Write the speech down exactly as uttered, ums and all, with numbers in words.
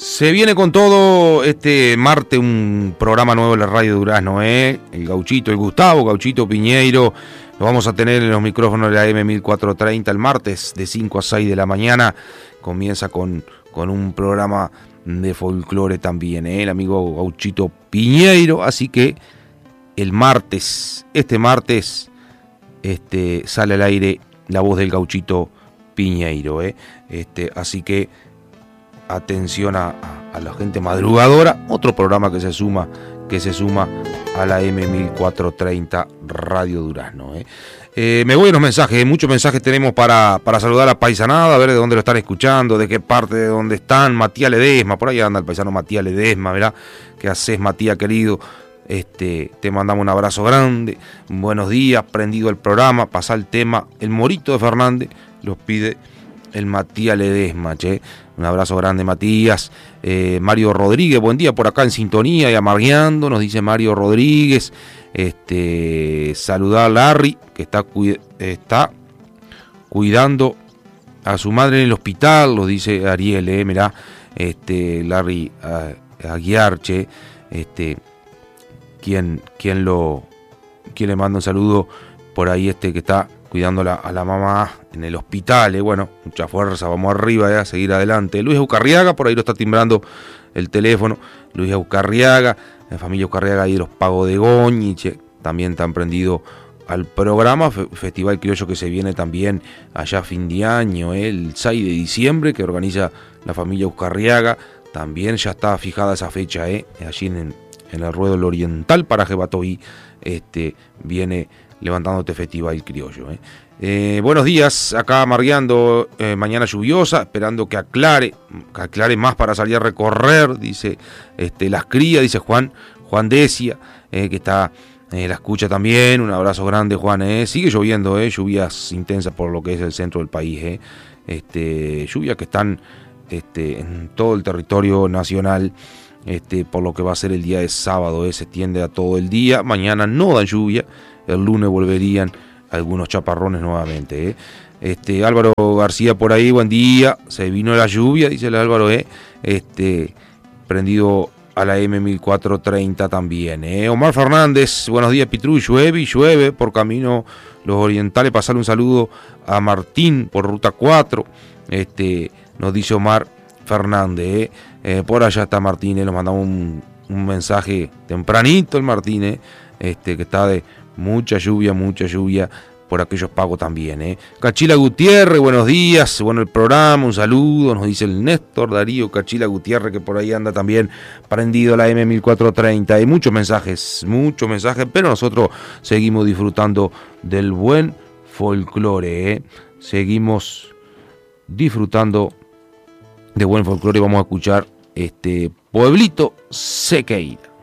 Se viene con todo este martes un programa nuevo en la Radio Durazno, ¿eh? El Gauchito, el Gustavo, Gauchito Piñeiro, lo vamos a tener en los micrófonos de la A M mil cuatrocientos treinta el martes de cinco a seis de la mañana. Comienza con, con un programa de folclore también, ¿eh? El amigo Gauchito Piñeiro, así que el martes, este martes, este, sale al aire la voz del Gauchito Piñeiro, ¿eh? Este, así que atención a, a, a la gente madrugadora, otro programa que se suma que se suma a la M mil cuatrocientos treinta Radio Durazno, ¿eh? Eh, me voy a los mensajes, muchos mensajes tenemos para, para saludar a Paisanada, a ver de dónde lo están escuchando, de qué parte de dónde están. Matías Ledesma, por ahí anda el paisano Matías Ledesma, ¿verdad? ¿Qué haces, Matías querido? Este, te mandamos un abrazo grande, buenos días, prendido el programa, pasa el tema, el Morito de Fernández, los pide el Matías Ledesma, che. Un abrazo grande, Matías. Eh, Mario Rodríguez, buen día por acá en sintonía y amargueando, nos dice Mario Rodríguez. Este, saludar a Larry, que está, cuid- está cuidando a su madre en el hospital, lo dice Ariel, eh, mirá, este, Larry uh, Aguiar, che, este, quien, quien lo, quien le manda un saludo por ahí, este, que está cuidando a la, a la mamá en el hospital, eh. Bueno, mucha fuerza, vamos arriba, eh, a seguir adelante. Luis Eucarriaga, por ahí lo está timbrando el teléfono, Luis Eucarriaga, la familia Eucarriaga ahí de los Pagos de Goñiche, también están prendido al programa, F- Festival Criollo que se viene también allá a fin de año, eh, el seis de diciembre, que organiza la familia Eucarriaga, también ya está fijada esa fecha, eh, allí en, en el Ruedo del Oriental, Paraje Batoí, este, viene levantando este Festival Criollo, eh. Eh, buenos días, acá amargueando, eh, mañana lluviosa, esperando que aclare, que aclare más para salir a recorrer, dice este, las crías, dice Juan, Juan Decia, eh, que está, eh, la escucha también, un abrazo grande, Juan, eh. Sigue lloviendo, eh, lluvias intensas por lo que es el centro del país, eh. Este, lluvias que están este, en todo el territorio nacional, este, por lo que va a ser el día de sábado, eh, se extiende a todo el día, mañana no dan lluvia, el lunes volverían algunos chaparrones nuevamente, ¿eh? Este, Álvaro García por ahí, buen día, se vino la lluvia, dice el Álvaro, ¿eh? Este, prendido a la M mil cuatrocientos treinta también, ¿eh? Omar Fernández, buenos días, Pitrú, llueve y llueve por camino los orientales, pasarle un saludo a Martín por ruta cuatro, este, nos dice Omar Fernández, ¿eh? Eh, por allá está Martín, ¿eh? Nos mandamos un, un mensaje tempranito el Martín, ¿eh? Este, que está de mucha lluvia, mucha lluvia por aquellos pagos también, ¿eh? Cachila Gutiérrez, buenos días, bueno el programa, un saludo, nos dice el Néstor Darío Cachila Gutiérrez, que por ahí anda también prendido a la M mil cuatrocientos treinta, hay muchos mensajes, muchos mensajes, pero nosotros seguimos disfrutando del buen folclore, ¿eh? Seguimos disfrutando de buen folclore, vamos a escuchar este Pueblito Sequeira.